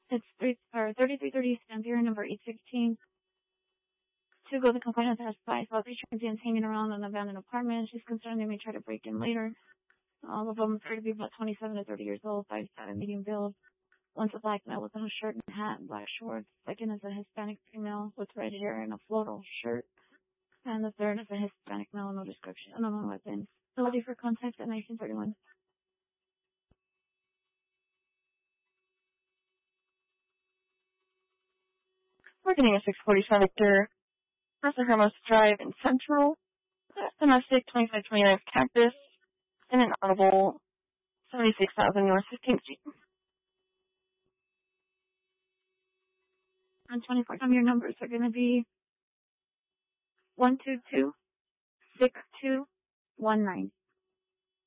It's 3330 Stampede, number 816. To go, the complainant has spies about 3 transients hanging around an abandoned apartment. She's concerned they may try to break in later. All of them appear to be about 27 to 30 years old, 5'7", medium build. One's a black male with a shirt and hat and black shorts. Second is a Hispanic female with red hair and a floral shirt. And the third is a Hispanic male, no description, unknown weapons. Ability for contact at 1931. Marketing at 647 Victor, Casa Hermosa Drive in Central, domestic 2529 Cactus, and an audible 76,000 North 15th Street. On 24, your numbers are going to be 122-6219.